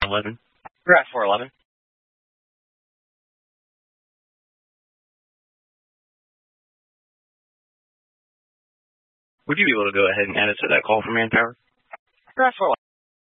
411. We're at 411. Would you be able to go ahead and add it to that call for manpower? We're at 411.